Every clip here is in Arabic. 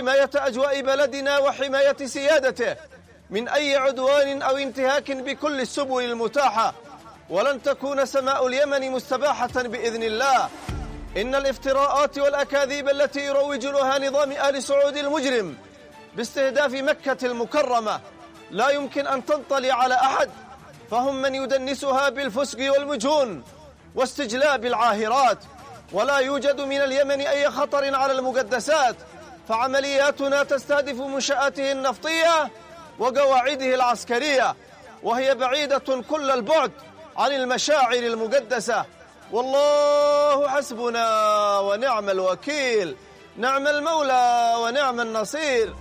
حماية أجواء بلدنا وحماية سيادته من أي عدوان أو انتهاك بكل السبل المتاحة، ولن تكون سماء اليمن مستباحة بإذن الله. إن الافتراءات والأكاذيب التي يروج لها نظام آل سعود المجرم باستهداف مكة المكرمة لا يمكن أن تنطلي على أحد، فهم من يدنسها بالفسق والمجون واستجلاب العاهرات. ولا يوجد من اليمن أي خطر على المقدسات، فعملياتنا تستهدف منشآته النفطية وقواعده العسكرية، وهي بعيدة كل البعد عن المشاعر المقدسة. والله حسبنا ونعم الوكيل، نعم المولى ونعم النصير.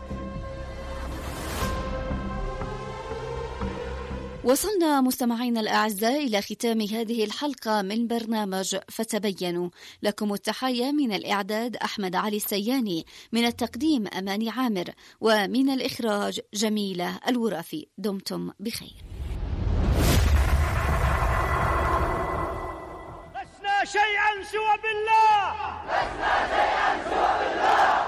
وصلنا مستمعينا الأعزاء إلى ختام هذه الحلقة من برنامج فتبينوا. لكم التحية من الإعداد أحمد علي السياني، من التقديم أماني عامر، ومن الإخراج جميلة الورافي. دمتم بخير. لسنا شيئا سوى بالله، لسنا شيئا سوى بالله.